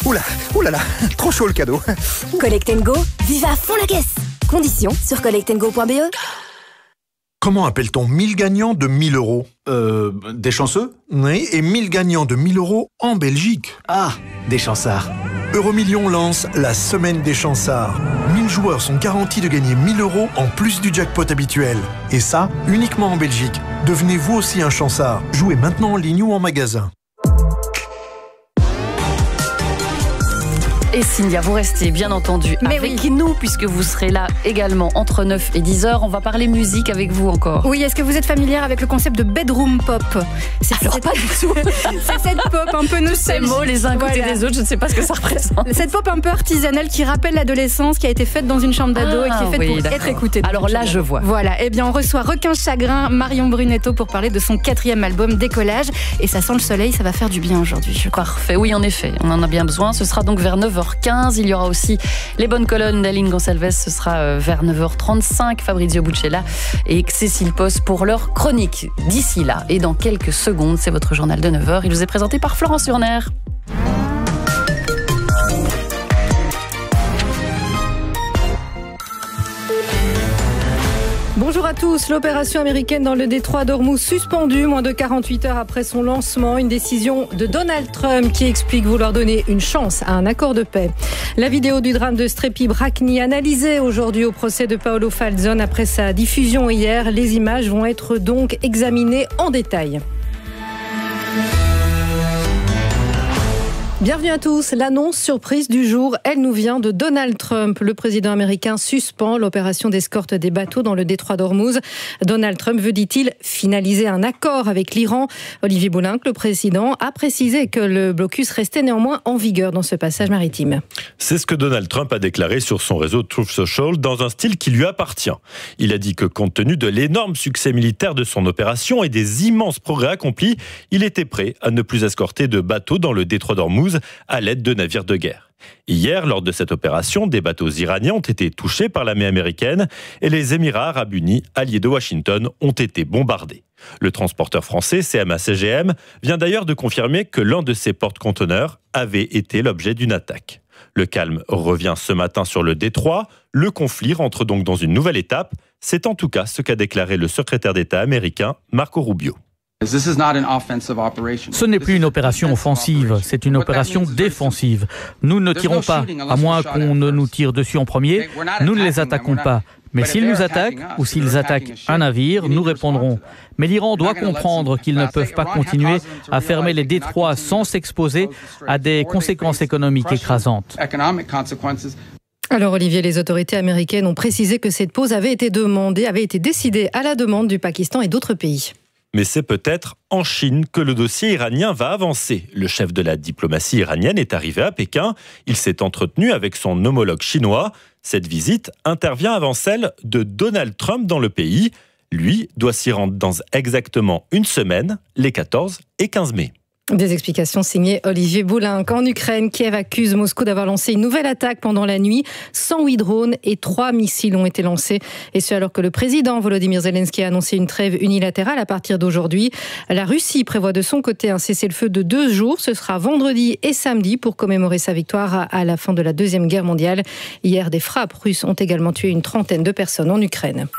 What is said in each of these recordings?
Oula, oulala, trop chaud le cadeau. Collect & Go, vive à fond la caisse. Conditions sur collectandgo.be. Comment appelle-t-on 1000 gagnants de 1000 euros? Des chanceux? Oui, et 1000 gagnants de 1000 euros en Belgique. Ah, des chansards. Euromillions lance la semaine des chansards. 1000 joueurs sont garantis de gagner 1000 euros en plus du jackpot habituel. Et ça, uniquement en Belgique. Devenez vous aussi un chansard. Jouez maintenant en ligne ou en magasin. Et Cynthia, vous restez bien entendu avec nous, puisque vous serez là également entre 9 et 10 heures. On va parler musique avec vous encore. Oui, est-ce que vous êtes familière avec le concept de bedroom pop? Alors pas du tout. C'est cette pop un peu nostalgique. Ces mots les uns à côté des autres, je ne sais pas ce que ça représente. Cette pop un peu artisanale qui rappelle l'adolescence, qui a été faite dans une chambre d'ado et qui est faite pour être écoutée. Alors là, je vois. Voilà, eh bien on reçoit Requin Chagrin, Marion Brunetto pour parler de son 4e album Décollage. Et ça sent le soleil, ça va faire du bien aujourd'hui, je crois. Parfait, oui en effet, on en a bien besoin. Ce sera donc vers 9h15. Il y aura aussi les bonnes colonnes d'Aline Gonçalves. Ce sera vers 9h35. Fabrizio Buccella et Cécile Post pour leur chronique. D'ici là, et dans quelques secondes, c'est votre journal de 9h. Il vous est présenté par Florence Urner. Bonjour à tous. L'opération américaine dans le détroit d'Ormuz suspendue moins de 48 heures après son lancement. Une décision de Donald Trump qui explique vouloir donner une chance à un accord de paix. La vidéo du drame de Strepi Bracni analysée aujourd'hui au procès de Paolo Falzon après sa diffusion hier. Les images vont être donc examinées en détail. Bienvenue à tous. L'annonce surprise du jour, elle nous vient de Donald Trump. Le président américain suspend l'opération d'escorte des bateaux dans le détroit d'Ormuz. Donald Trump veut, dit-il, finaliser un accord avec l'Iran. Olivier Boulinck, le président, a précisé que le blocus restait néanmoins en vigueur dans ce passage maritime. C'est ce que Donald Trump a déclaré sur son réseau Truth Social dans un style qui lui appartient. Il a dit que compte tenu de l'énorme succès militaire de son opération et des immenses progrès accomplis, il était prêt à ne plus escorter de bateaux dans le détroit d'Ormuz à l'aide de navires de guerre. Hier, lors de cette opération, des bateaux iraniens ont été touchés par l'armée américaine et les Émirats arabes unis, alliés de Washington, ont été bombardés. Le transporteur français CMA-CGM vient d'ailleurs de confirmer que l'un de ses porte-conteneurs avait été l'objet d'une attaque. Le calme revient ce matin sur le détroit. Le conflit rentre donc dans une nouvelle étape. C'est en tout cas ce qu'a déclaré le secrétaire d'État américain Marco Rubio. Ce n'est plus une opération offensive, c'est une opération défensive. Nous ne tirons pas, à moins qu'on ne nous tire dessus en premier. Nous ne les attaquons pas. Mais s'ils nous attaquent, ou s'ils attaquent un navire, nous répondrons. Mais l'Iran doit comprendre qu'ils ne peuvent pas continuer à fermer les détroits sans s'exposer à des conséquences économiques écrasantes. Alors Olivier, les autorités américaines ont précisé que cette pause avait été décidée à la demande du Pakistan et d'autres pays. Mais c'est peut-être en Chine que le dossier iranien va avancer. Le chef de la diplomatie iranienne est arrivé à Pékin. Il s'est entretenu avec son homologue chinois. Cette visite intervient avant celle de Donald Trump dans le pays. Lui doit s'y rendre dans exactement une semaine, les 14 et 15 mai. Des explications signées Olivier Boulinck. En Ukraine, Kiev accuse Moscou d'avoir lancé une nouvelle attaque pendant la nuit. 108 drones et 3 missiles ont été lancés. Et ce alors que le président Volodymyr Zelensky a annoncé une trêve unilatérale à partir d'aujourd'hui. La Russie prévoit de son côté un cessez-le-feu de 2 jours. Ce sera vendredi et samedi pour commémorer sa victoire à la fin de la Deuxième Guerre mondiale. Hier, des frappes russes ont également tué une trentaine de personnes en Ukraine.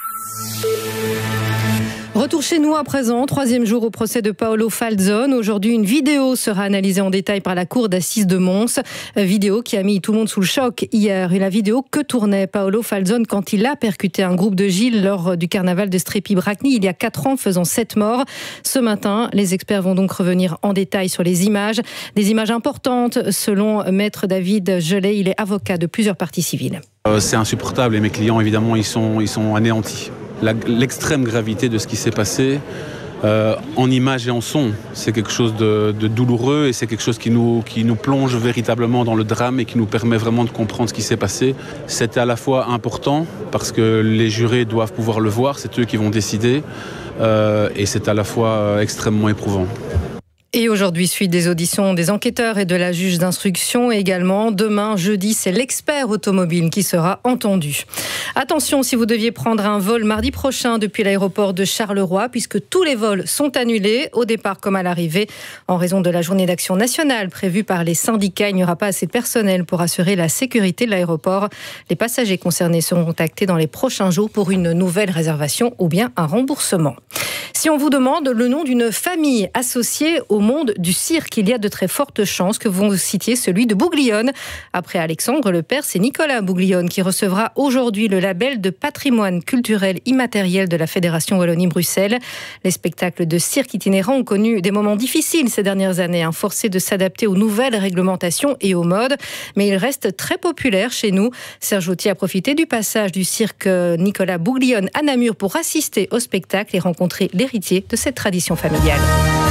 Retour chez nous à présent, 3e jour au procès de Paolo Falzon. Aujourd'hui, une vidéo sera analysée en détail par la cour d'assises de Mons. Vidéo qui a mis tout le monde sous le choc hier. Et la vidéo que tournait Paolo Falzon quand il a percuté un groupe de Gilles lors du carnaval de Strepi Bracni il y a 4 ans, faisant 7 morts. Ce matin, les experts vont donc revenir en détail sur les images. Des images importantes selon Maître David Gelé. Il est avocat de plusieurs parties civiles. C'est insupportable et mes clients, évidemment, ils sont anéantis. L'extrême gravité de ce qui s'est passé, en images et en son, c'est quelque chose de douloureux et c'est quelque chose qui nous plonge véritablement dans le drame et qui nous permet vraiment de comprendre ce qui s'est passé. C'était à la fois important parce que les jurés doivent pouvoir le voir, c'est eux qui vont décider et c'est à la fois extrêmement éprouvant. Et aujourd'hui, suite des auditions des enquêteurs et de la juge d'instruction. Également, demain, jeudi, c'est l'expert automobile qui sera entendu. Attention, si vous deviez prendre un vol mardi prochain depuis l'aéroport de Charleroi, puisque tous les vols sont annulés, au départ comme à l'arrivée, en raison de la journée d'action nationale prévue par les syndicats. Il n'y aura pas assez de personnel pour assurer la sécurité de l'aéroport. Les passagers concernés seront contactés dans les prochains jours pour une nouvelle réservation ou bien un remboursement. Si on vous demande le nom d'une famille associée au monde du cirque, il y a de très fortes chances que vous citiez celui de Bouglione. Après Alexandre, le père, c'est Nicolas Bouglione qui recevra aujourd'hui le label de patrimoine culturel immatériel de la Fédération Wallonie-Bruxelles. Les spectacles de cirque itinérants ont connu des moments difficiles ces dernières années, forcés de s'adapter aux nouvelles réglementations et aux modes, mais ils restent très populaires chez nous. Serge Autier a profité du passage du cirque Nicolas Bouglione à Namur pour assister au spectacle et rencontrer l'héritier de cette tradition familiale.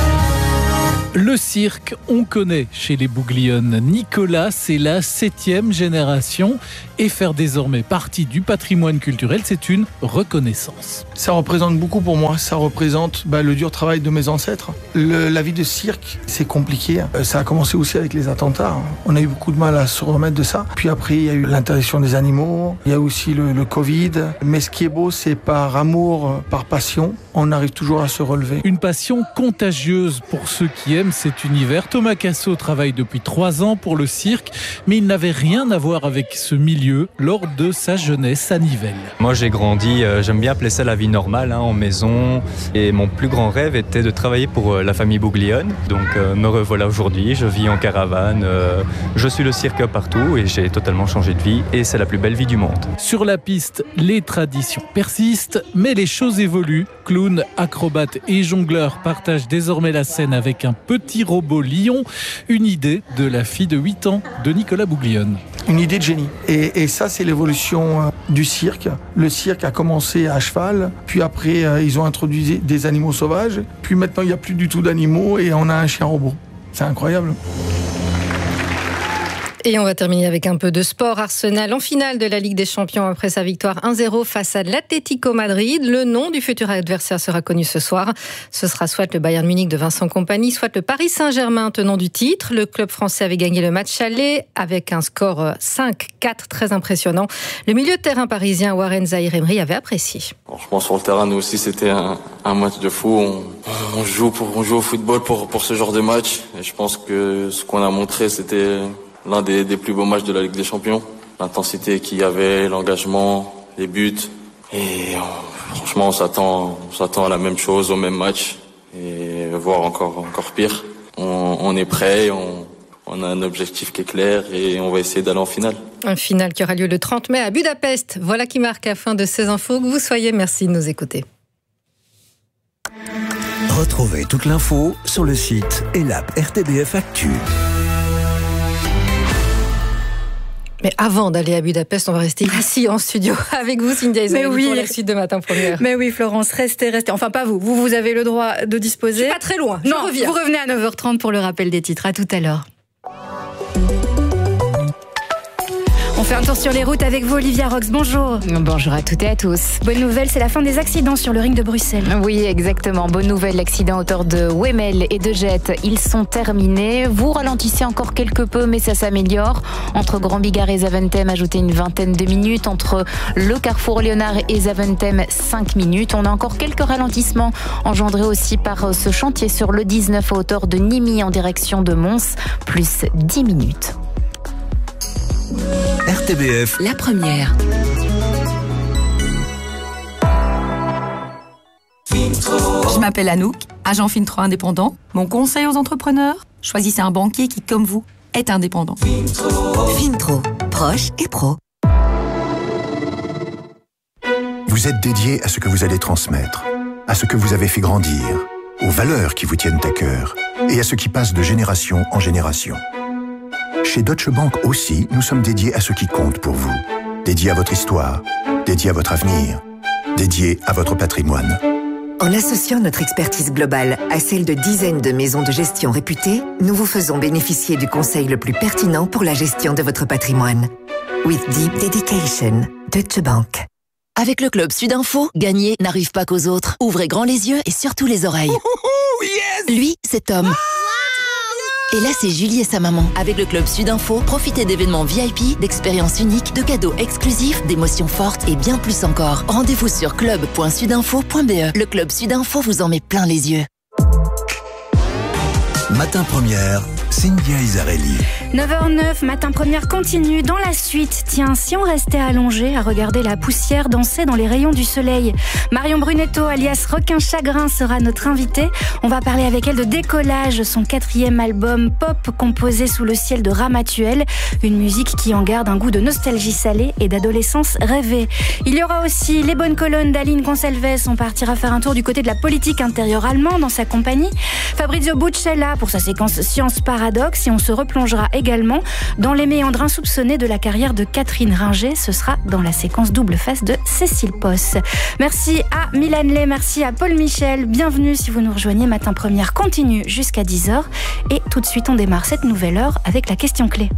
Le cirque, on connaît chez les Bouglione. Nicolas, c'est la 7e génération et faire désormais partie du patrimoine culturel, c'est une reconnaissance. Ça représente beaucoup pour moi, ça représente le dur travail de mes ancêtres. La vie de cirque, c'est compliqué. Ça a commencé aussi avec les attentats. On a eu beaucoup de mal à se remettre de ça. Puis après, il y a eu l'interdiction des animaux, il y a aussi le Covid. Mais ce qui est beau, c'est par amour, par passion, on arrive toujours à se relever. Une passion contagieuse pour ceux qui aiment cet univers. Thomas Cassot travaille depuis 3 ans pour le cirque, mais il n'avait rien à voir avec ce milieu lors de sa jeunesse à Nivelles. Moi j'ai grandi, j'aime bien appeler ça la vie normale, en maison, et mon plus grand rêve était de travailler pour la famille Bouglione. Donc me revoilà aujourd'hui, je vis en caravane, je suis le cirque partout et j'ai totalement changé de vie et c'est la plus belle vie du monde. Sur la piste, les traditions persistent, mais les choses évoluent. Clowns, acrobates et jongleurs partagent désormais la scène avec un petit robot lion, une idée de la fille de 8 ans de Nicolas Bouglione. Une idée de génie. Et ça, c'est l'évolution du cirque. Le cirque a commencé à cheval, puis après, ils ont introduit des animaux sauvages, puis maintenant, il n'y a plus du tout d'animaux et on a un chien robot. C'est incroyable. Et on va terminer avec un peu de sport. Arsenal en finale de la Ligue des Champions après sa victoire 1-0 face à l'Atlético Madrid. Le nom du futur adversaire sera connu ce soir. Ce sera soit le Bayern Munich de Vincent Kompany, soit le Paris Saint-Germain tenant du titre. Le club français avait gagné le match aller avec un score 5-4 très impressionnant. Le milieu de terrain parisien Warren Zaïre-Emery avait apprécié. Franchement, sur le terrain, nous aussi, c'était un match de fou. On joue au football pour ce genre de match. Et je pense que ce qu'on a montré, c'était l'un des plus beaux matchs de la Ligue des Champions. L'intensité qu'il y avait, l'engagement, les buts. Et franchement, on s'attend à la même chose, au même match. Et voire encore pire. On est prêt, on a un objectif qui est clair et on va essayer d'aller en finale. Un final qui aura lieu le 30 mai à Budapest. Voilà qui marque la fin de ces infos. Que vous soyez, merci de nous écouter. Retrouvez toute l'info sur le site et l'app RTBF Actu. Mais avant d'aller à Budapest, on va rester ici en studio avec vous, Cynthia Isaïe, pour la suite de Matin Première. Mais oui, Florence, restez. Enfin, pas vous. Vous avez le droit de disposer. Je suis pas très loin. Non, vous revenez à 9h30 pour le rappel des titres. À tout à l'heure. On fait un tour sur les routes avec vous, Olivia Rox. Bonjour. Bonjour à toutes et à tous. Bonne nouvelle, c'est la fin des accidents sur le ring de Bruxelles. Oui, exactement. Bonne nouvelle, l'accident à hauteur de Wemmel et de Jette, ils sont terminés. Vous ralentissez encore quelque peu, mais ça s'améliore. Entre Grand Bigard et Zaventem, ajoutez une vingtaine de minutes. Entre le carrefour Léonard et Zaventem, 5 minutes. On a encore quelques ralentissements engendrés aussi par ce chantier sur le 19 à hauteur de Nîmes en direction de Mons, plus 10 minutes. RTBF, la première. Je m'appelle Anouk, agent Fintro indépendant. Mon conseil aux entrepreneurs, choisissez un banquier qui, comme vous, est indépendant. Fintro, proche et pro. Vous êtes dédié à ce que vous allez transmettre, à ce que vous avez fait grandir, aux valeurs qui vous tiennent à cœur et à ce qui passe de génération en génération. Chez Deutsche Bank aussi, nous sommes dédiés à ce qui compte pour vous. Dédiés à votre histoire, dédiés à votre avenir, dédiés à votre patrimoine. En associant notre expertise globale à celle de dizaines de maisons de gestion réputées, nous vous faisons bénéficier du conseil le plus pertinent pour la gestion de votre patrimoine. With deep dedication, Deutsche Bank. Avec le club Sudinfo, gagner n'arrive pas qu'aux autres. Ouvrez grand les yeux et surtout les oreilles. Yes! Lui, c'est Tom. Et là, c'est Julie et sa maman. Avec le Club Sudinfo, profitez d'événements VIP, d'expériences uniques, de cadeaux exclusifs, d'émotions fortes et bien plus encore. Rendez-vous sur club.sudinfo.be. Le Club Sudinfo vous en met plein les yeux. Matin Première, Cynthia Isarelli. 9h09, Matin Première continue. Dans la suite, tiens, si on restait allongé à regarder la poussière danser dans les rayons du soleil, Marion Brunetto, alias Requin Chagrin, sera notre invitée. On va parler avec elle de Décollage, son 4e album pop composé sous le ciel de Ramatuelle. Une musique qui en garde un goût de nostalgie salée et d'adolescence rêvée. Il y aura aussi les bonnes colonnes d'Aline Gonçalves. On partira faire un tour du côté de la politique intérieure allemande en sa compagnie. Fabrizio Buccella pour sa séquence Science Paradoxe, et on se replongera également dans les méandres insoupçonnés de la carrière de Catherine Ringer. Ce sera dans la séquence double face de Cécile Posse. Merci à Milan Lay, merci à Paul Michel. Bienvenue si vous nous rejoignez. Matin Première continue jusqu'à 10h. Et tout de suite, on démarre cette nouvelle heure avec la question clé.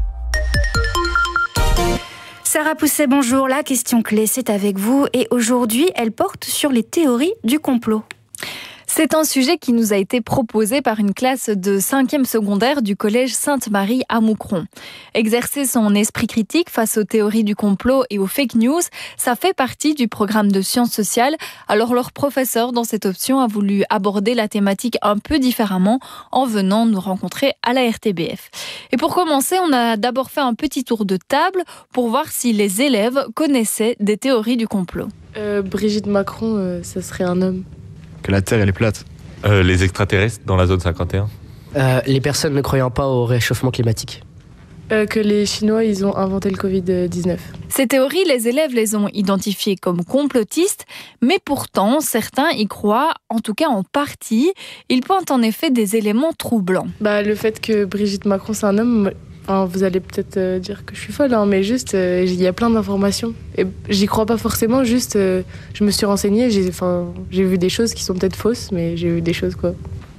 Sarah Pousset, bonjour. La question clé, c'est avec vous. Et aujourd'hui, elle porte sur les théories du complot. C'est un sujet qui nous a été proposé par une classe de 5e secondaire du collège Sainte-Marie à Moucron. Exercer son esprit critique face aux théories du complot et aux fake news, ça fait partie du programme de sciences sociales. Alors leur professeur dans cette option a voulu aborder la thématique un peu différemment en venant nous rencontrer à la RTBF. Et pour commencer, on a d'abord fait un petit tour de table pour voir si les élèves connaissaient des théories du complot. Brigitte Macron, ça serait un homme. Que la Terre elle est plate. Les extraterrestres dans la zone 51. Les personnes ne croyant pas au réchauffement climatique. Que les Chinois, ils ont inventé le Covid-19. Ces théories, les élèves les ont identifiées comme complotistes, mais pourtant, certains y croient, en tout cas en partie. Ils pointent en effet des éléments troublants. Le fait que Brigitte Macron, c'est un homme... Enfin, vous allez peut-être dire que je suis folle, mais juste, il y a plein d'informations. Et j'y crois pas forcément, juste, je me suis renseignée, j'ai vu des choses qui sont peut-être fausses, mais j'ai vu des choses, quoi.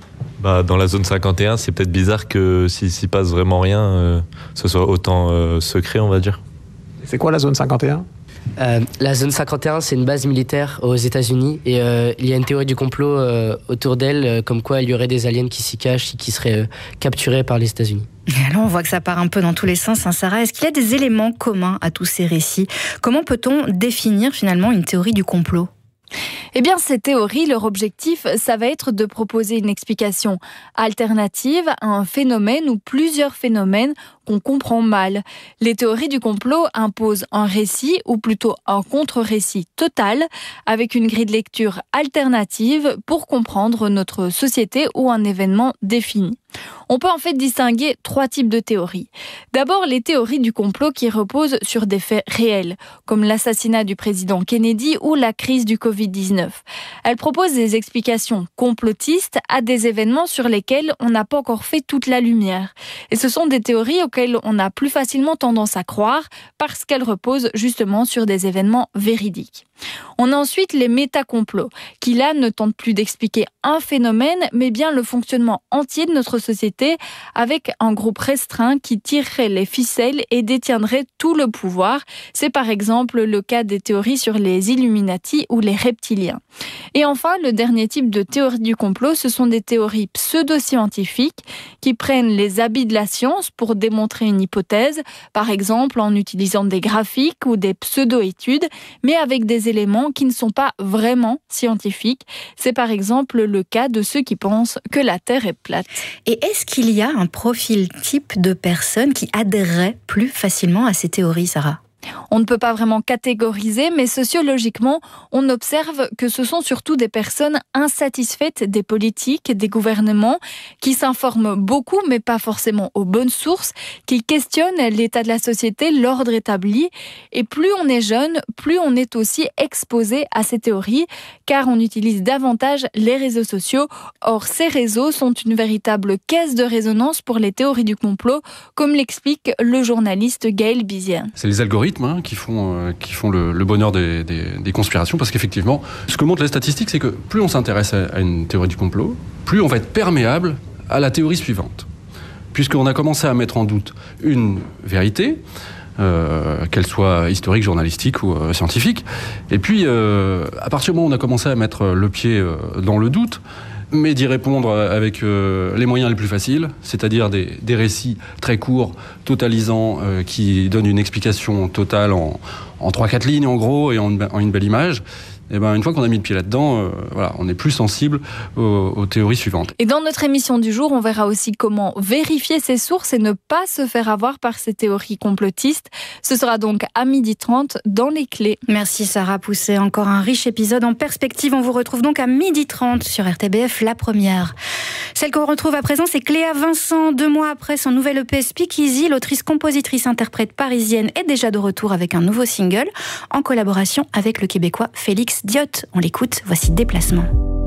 Dans la zone 51, c'est peut-être bizarre que s'il s'y passe vraiment rien, ce soit autant secret, on va dire. C'est quoi la zone 51 ? La zone 51, c'est une base militaire aux États-Unis et il y a une théorie du complot autour d'elle, comme quoi il y aurait des aliens qui s'y cachent et qui seraient capturés par les États-Unis. Alors on voit que ça part un peu dans tous les sens, hein, Sarah. Est-ce qu'il y a des éléments communs à tous ces récits ? Comment peut-on définir finalement une théorie du complot ? Eh bien, ces théories, leur objectif, ça va être de proposer une explication alternative à un phénomène ou plusieurs phénomènes qu'on comprend mal. Les théories du complot imposent un récit, ou plutôt un contre-récit total, avec une grille de lecture alternative pour comprendre notre société ou un événement défini. On peut en fait distinguer 3 types de théories. D'abord, les théories du complot qui reposent sur des faits réels, comme l'assassinat du président Kennedy ou la crise du Covid-19. Elles proposent des explications complotistes à des événements sur lesquels on n'a pas encore fait toute la lumière. Et ce sont des théories auxquelles on a plus facilement tendance à croire parce qu'elles reposent justement sur des événements véridiques. On a ensuite les métacomplots, qui là ne tentent plus d'expliquer un phénomène, mais bien le fonctionnement entier de notre société avec un groupe restreint qui tirerait les ficelles et détiendrait tout le pouvoir. C'est par exemple le cas des théories sur les Illuminati ou les reptiliens. Et enfin, le dernier type de théorie du complot, ce sont des théories pseudo-scientifiques qui prennent les habits de la science pour démontrer une hypothèse, par exemple en utilisant des graphiques ou des pseudo-études, mais avec des éléments qui ne sont pas vraiment scientifiques. C'est par exemple le cas de ceux qui pensent que la Terre est plate. Et est-ce qu'il y a un profil type de personnes qui adhéreraient plus facilement à ces théories, Sarah ? On ne peut pas vraiment catégoriser, mais sociologiquement, on observe que ce sont surtout des personnes insatisfaites des politiques, des gouvernements, qui s'informent beaucoup, mais pas forcément aux bonnes sources, qui questionnent l'état de la société, l'ordre établi. Et plus on est jeune, plus on est aussi exposé à ces théories, car on utilise davantage les réseaux sociaux. Or, ces réseaux sont une véritable caisse de résonance pour les théories du complot, comme l'explique le journaliste Gaël Bizière. C'est les algorithmes qui font le bonheur des conspirations, parce qu'effectivement, ce que montrent les statistiques, c'est que plus on s'intéresse à une théorie du complot, plus on va être perméable à la théorie suivante. Puisqu'on a commencé à mettre en doute une vérité, qu'elle soit historique, journalistique ou scientifique, et puis à partir du moment où on a commencé à mettre le pied dans le doute, mais d'y répondre avec les moyens les plus faciles, c'est-à-dire des récits très courts, totalisants, qui donnent une explication totale en 3-4 lignes en gros et en une belle image. Et une fois qu'on a mis le pied là-dedans, on est plus sensible aux théories suivantes. Et dans notre émission du jour, on verra aussi comment vérifier ses sources et ne pas se faire avoir par ces théories complotistes. Ce sera donc à 12h30 dans Les Clés. Merci Sarah Pousset, encore un riche épisode en perspective. On vous retrouve donc à 12h30 sur RTBF, la première. Celle qu'on retrouve à présent, c'est Cléa Vincent. 2 mois après son nouvel EP Speakeasy, l'autrice, compositrice, interprète parisienne est déjà de retour avec un nouveau single en collaboration avec le Québécois Félix Diot. On l'écoute, voici Déplacement.